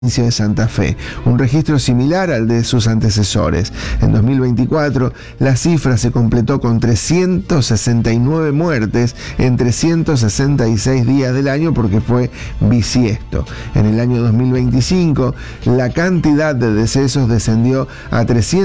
de Santa Fe, un registro similar al de sus antecesores. En 2024, la cifra se completó con 369 muertes en 366 días del año porque fue bisiesto. En el año 2025, la cantidad de decesos descendió a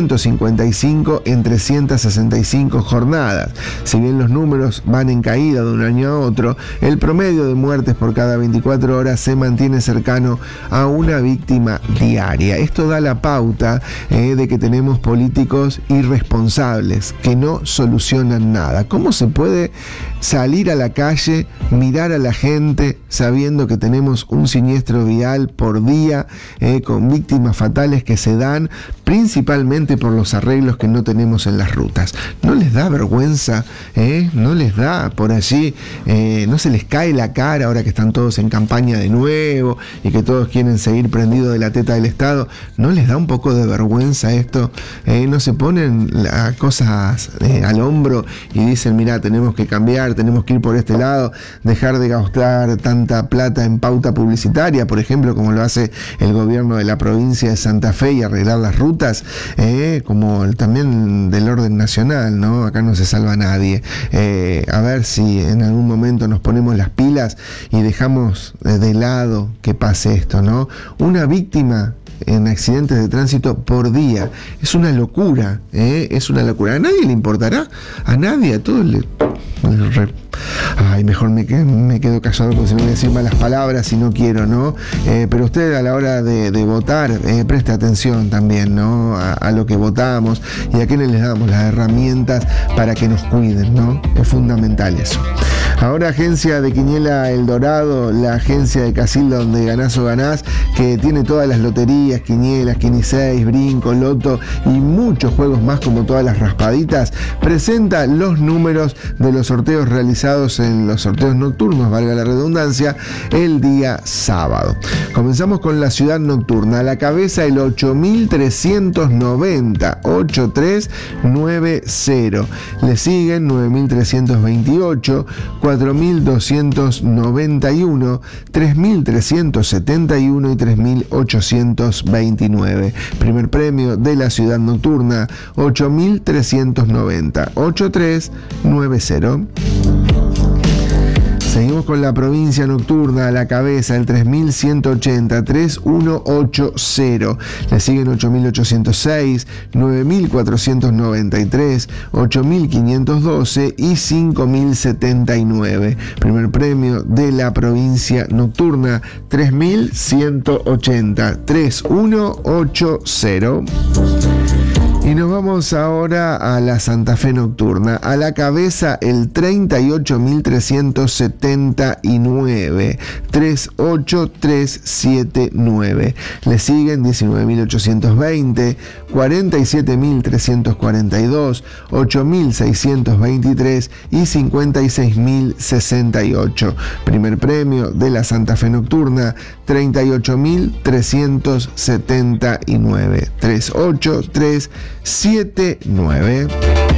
355 en 365 jornadas. Si bien los números van en caída de un año a otro, el promedio de muertes por cada 24 horas se mantiene cercano a una víctima diaria. Esto da la pauta de que tenemos políticos irresponsables que no solucionan nada. ¿Cómo se puede salir a la calle, mirar a la gente sabiendo que tenemos un siniestro vial por día con víctimas fatales que se dan principalmente por los arreglos que no tenemos en las rutas? ¿No les da vergüenza? ¿No les da por allí? ¿No se les cae la cara ahora que están todos en campaña de nuevo y que todos quieren seguir prendidos de la teta del Estado? ¿No les da un poco de vergüenza esto? ¿No se ponen las cosas al hombro y dicen, mira, tenemos que cambiar, tenemos que ir por este lado, dejar de gastar tanta plata en pauta publicitaria, por ejemplo, como lo hace el gobierno de la provincia de Santa Fe, y arreglar las rutas, como también del orden nacional, ¿no? Acá no se salva nadie. A ver si en algún momento nos ponemos las pilas y dejamos de lado que pase esto, ¿no? Una víctima en accidentes de tránsito por día. Es una locura, es una locura. ¿A nadie le importará? A nadie, a todos le... Ay, mejor me quedo callado porque si no voy a decir malas palabras y no quiero, ¿no? Pero usted a la hora de votar, preste atención también, ¿no? A lo que votamos y a quienes les damos las herramientas para que nos cuiden, ¿no? Es fundamental eso. Ahora, agencia de Quiniela El Dorado, la agencia de Casilda donde ganás o ganás, que tiene todas las loterías, quinielas, Quini6, Brinco, Loto y muchos juegos más como todas las raspaditas, presenta los números de los sorteos realizados en los sorteos nocturnos, valga la redundancia, el día sábado. Comenzamos con la ciudad nocturna. A la cabeza el 8390, 8390. Le siguen 9328, 4291, 3371 y 3829. Primer premio de la ciudad nocturna, 8390, 8390. Seguimos con la provincia nocturna. A la cabeza el 3180, 3180. Le siguen 8806, 9493, 8512 y 5079. Primer premio de la provincia nocturna, 3180, 3180. Y nos vamos ahora a la Santa Fe nocturna. A la cabeza el 38.379, 38379. Le siguen 19.820, 47.342, 8.623 y 56.068. Primer premio de la Santa Fe nocturna, 38.379, 38.379.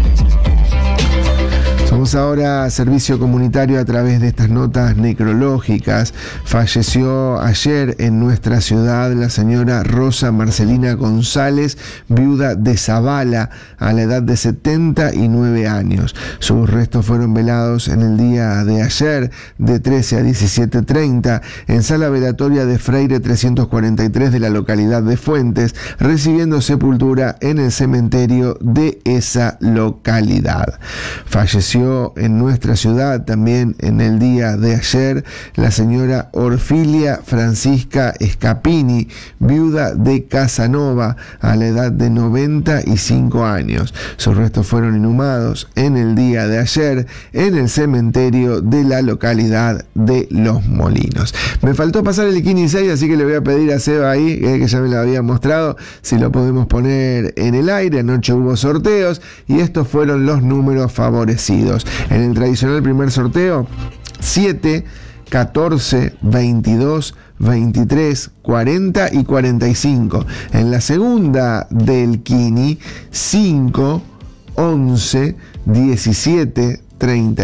Somos ahora a servicio comunitario a través de estas notas necrológicas. Falleció ayer en nuestra ciudad la señora Rosa Marcelina González, viuda de Zavala, a la edad de 79 años. Sus restos fueron velados en el día de ayer, de 13 a 17:30, en sala velatoria de Freire 343 de la localidad de Fuentes, recibiendo sepultura en el cementerio de esa localidad. Falleció en nuestra ciudad también en el día de ayer la señora Orfilia Francisca Scapini, viuda de Casanova, a la edad de 95 años. Sus restos fueron inhumados en el día de ayer en el cementerio de la localidad de Los Molinos. Me faltó pasar el Quini6, así que le voy a pedir a Seba ahí, que ya me lo había mostrado, si lo podemos poner en el aire. Anoche hubo sorteos y estos fueron los números favorecidos. En el tradicional primer sorteo, 7, 14, 22, 23, 40 y 45. En la segunda del Quini, 5, 11, 17,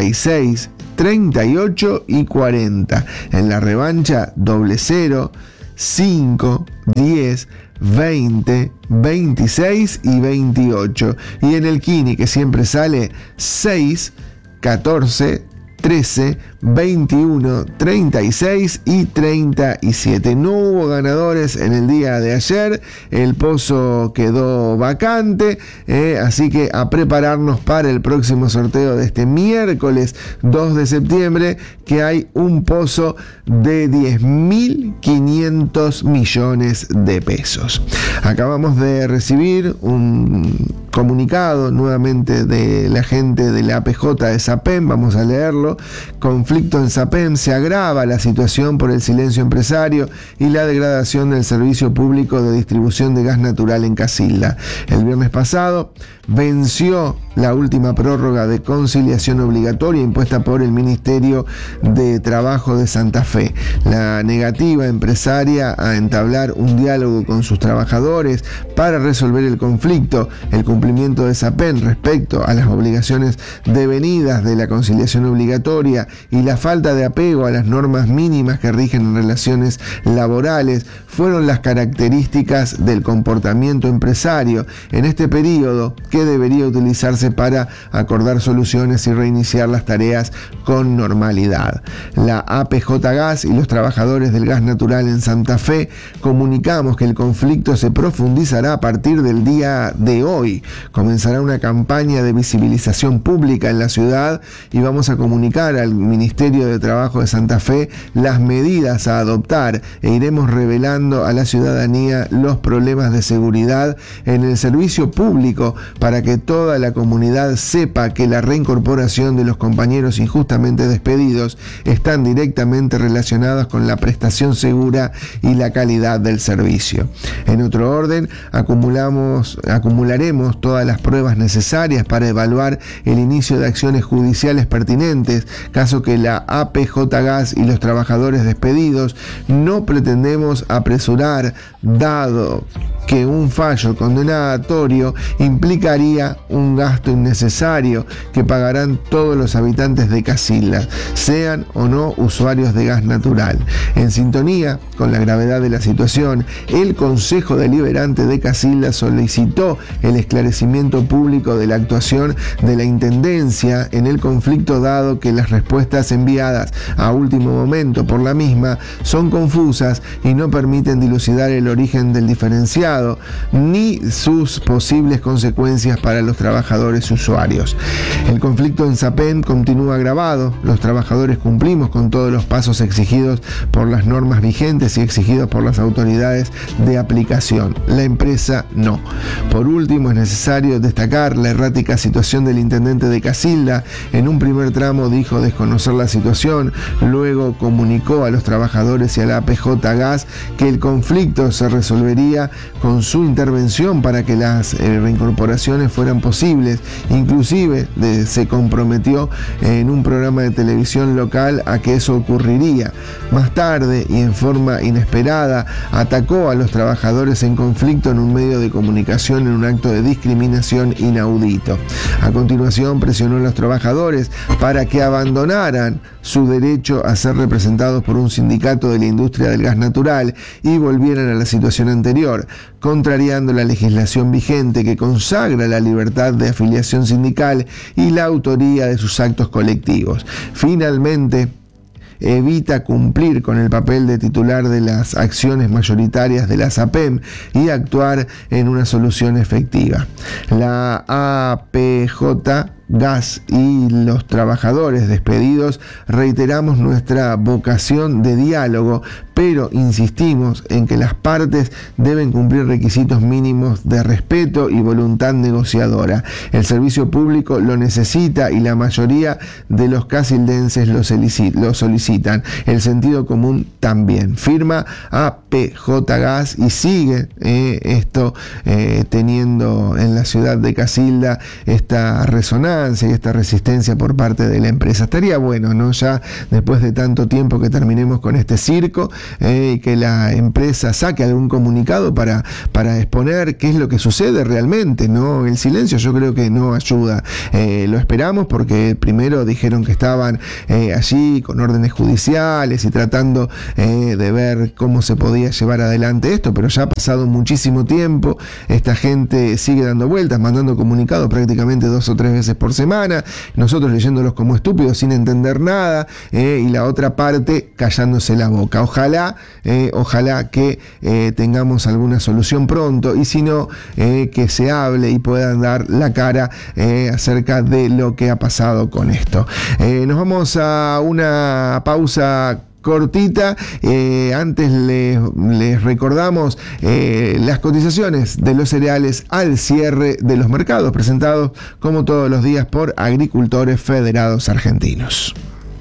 36, 38 y 40. En la revancha, doble 0, 5, 10, 20, 26 y 28. Y en el Kini, que siempre sale 6, 14, 13, 21, 36 y 37. No hubo ganadores en el día de ayer, el pozo quedó vacante, así que a prepararnos para el próximo sorteo de este miércoles 2 de septiembre, que hay un pozo de 10.500 millones de pesos. Acabamos de recibir un comunicado nuevamente de la gente de la APJ de SAPEM, vamos a leerlo. Conflicto en SAPEM, se agrava la situación por el silencio empresario y la degradación del servicio público de distribución de gas natural en Casilda. El viernes pasado venció la última prórroga de conciliación obligatoria impuesta por el Ministerio de Trabajo de Santa Fe. La negativa empresaria a entablar un diálogo con sus trabajadores para resolver el conflicto, el cumplimiento de SAPEM respecto a las obligaciones devenidas de la conciliación obligatoria y la falta de apego a las normas mínimas que rigen en relaciones laborales fueron las características del comportamiento empresario en este periodo, que debería utilizarse para acordar soluciones y reiniciar las tareas con normalidad. La APJ Gas y los trabajadores del gas natural en Santa Fe comunicamos que el conflicto se profundizará a partir del día de hoy. Comenzará una campaña de visibilización pública en la ciudad y vamos a comunicar al Ministerio de Trabajo de Santa Fe las medidas a adoptar e iremos revelando a la ciudadanía los problemas de seguridad en el servicio público para que toda la comunidad sepa que la reincorporación de los compañeros injustamente despedidos están directamente relacionadas con la prestación segura y la calidad del servicio. En otro orden, acumularemos todas las pruebas necesarias para evaluar el inicio de acciones judiciales pertinentes, caso que la APJ Gas y los trabajadores despedidos no pretendemos apresurar, dado que un fallo condenatorio implicaría un gasto innecesario que pagarán todos los habitantes de Casilda, sean o no usuarios de gas natural. En sintonía con la gravedad de la situación, el Consejo Deliberante de Casilda solicitó el esclarecimiento público de la actuación de la Intendencia en el conflicto, dado que las respuestas enviadas a último momento por la misma son confusas y no permiten dilucidar el origen del diferenciado ni sus posibles consecuencias para los trabajadores usuarios. El conflicto en SAPEM continúa agravado. Los trabajadores cumplimos con todos los pasos exigidos por las normas vigentes y exigidos por las autoridades de aplicación. La empresa no. Por último, es necesario destacar la errática situación del intendente de Casilda. En un primer tramo dijo desconocer la situación, luego comunicó a los trabajadores y a la APJ Gas que el conflicto se resolvería con su intervención para que las reincorporaciones fueran posibles. Inclusive se comprometió en un programa de televisión local a que eso ocurriría. Más tarde y en forma inesperada atacó a los trabajadores en conflicto en un medio de comunicación en un acto de discriminación inaudito. A continuación presionó a los trabajadores para que abandonaran su derecho a ser representados por un sindicato de la industria del gas natural y volvieran a la situación anterior, contrariando la legislación vigente que consagra la libertad de afiliación sindical y la autoría de sus actos colectivos. Finalmente, evita cumplir con el papel de titular de las acciones mayoritarias de la SAPEM y actuar en una solución efectiva. La APJ Gas y los trabajadores despedidos reiteramos nuestra vocación de diálogo, pero insistimos en que las partes deben cumplir requisitos mínimos de respeto y voluntad negociadora. El servicio público lo necesita y la mayoría de los casildenses lo solicitan. El sentido común también. Firma APJ Gas y sigue teniendo en la ciudad de Casilda esta resonancia perseverancia y esta resistencia por parte de la empresa. Estaría bueno, ¿no? Ya después de tanto tiempo que terminemos con este circo y que la empresa saque algún comunicado para exponer qué es lo que sucede realmente, ¿no? El silencio yo creo que no ayuda. Lo esperamos porque primero dijeron que estaban allí con órdenes judiciales y tratando de ver cómo se podía llevar adelante esto, pero ya ha pasado muchísimo tiempo, esta gente sigue dando vueltas, mandando comunicados prácticamente 2 o 3 veces por semana, nosotros leyéndolos como estúpidos sin entender nada, y la otra parte callándose la boca. Ojalá que tengamos alguna solución pronto, y si no, que se hable y puedan dar la cara acerca de lo que ha pasado con esto. Nos vamos a una pausa cortita. Antes les recordamos las cotizaciones de los cereales al cierre de los mercados, presentados como todos los días por Agricultores Federados Argentinos.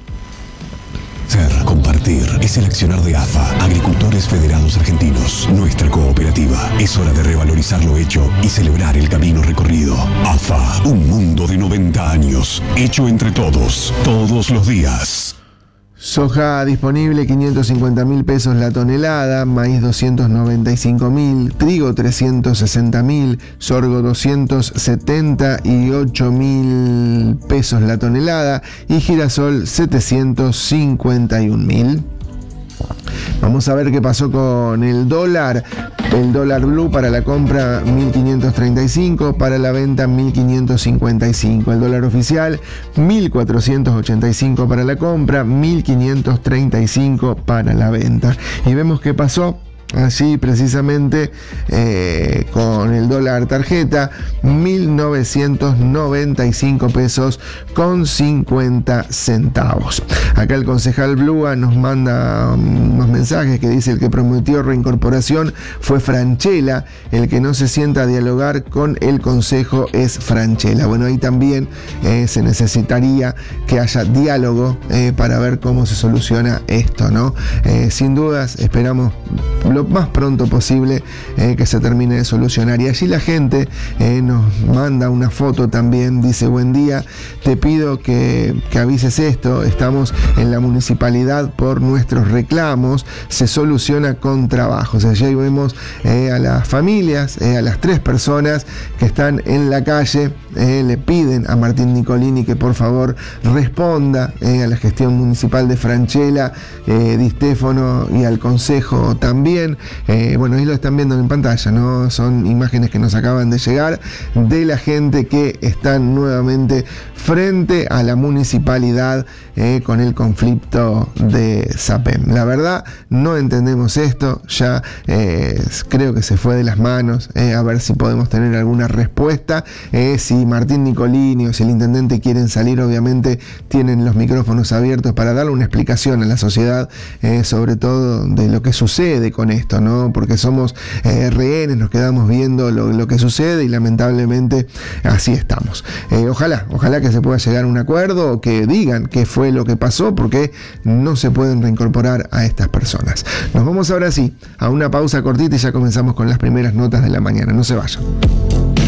Compartir es el accionar de AFA, Agricultores Federados Argentinos, nuestra cooperativa. Es hora de revalorizar lo hecho y celebrar el camino recorrido. AFA, un mundo de 90 años, hecho entre todos, todos los días. Soja disponible 550.000 pesos la tonelada, maíz 295.000, trigo 360.000, sorgo 278.000 pesos la tonelada y girasol 751.000. Vamos a ver qué pasó con el dólar. El dólar blue para la compra 1.535, para la venta 1.555. El dólar oficial 1.485 para la compra, 1.535 para la venta. Y vemos qué pasó así precisamente con el dólar tarjeta, 1.995 pesos con 50 centavos. Acá el concejal Blúa nos manda unos mensajes que dice: el que prometió reincorporación fue Franchella, el que no se sienta a dialogar con el consejo es Franchella. Bueno, ahí también se necesitaría que haya diálogo para ver cómo se soluciona esto, ¿no? Sin dudas, esperamos lo más pronto posible que se termine de solucionar. Y allí la gente nos manda una foto también, dice: buen día, te pido que avises esto, estamos en la municipalidad por nuestros reclamos, se soluciona con trabajos. Allí vemos a las familias, a las 3 personas que están en la calle, le piden a Martín Nicolini que por favor responda a la gestión municipal de Franchella, Di Stéfano, y al consejo también. Bueno, ahí lo están viendo en pantalla, ¿no? Son imágenes que nos acaban de llegar de la gente que están nuevamente frente a la municipalidad con el conflicto de SAPEM. La verdad, no entendemos esto, ya creo que se fue de las manos, a ver si podemos tener alguna respuesta. Si Martín Nicolini o si el intendente quieren salir, obviamente tienen los micrófonos abiertos para darle una explicación a la sociedad, sobre todo de lo que sucede con esto, ¿no? Porque somos rehenes, nos quedamos viendo lo que sucede y lamentablemente así estamos. Ojalá que se pueda llegar a un acuerdo, o que digan qué fue lo que pasó, porque no se pueden reincorporar a estas personas. Nos vamos ahora sí a una pausa cortita y ya comenzamos con las primeras notas de la mañana. No se vayan.